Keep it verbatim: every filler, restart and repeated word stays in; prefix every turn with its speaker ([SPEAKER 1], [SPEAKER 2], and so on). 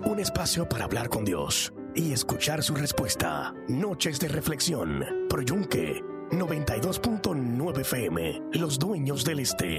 [SPEAKER 1] Un espacio para hablar con Dios y escuchar su respuesta. Noches de reflexión. Pro Yunque noventa y dos punto nueve F M. Los dueños del este.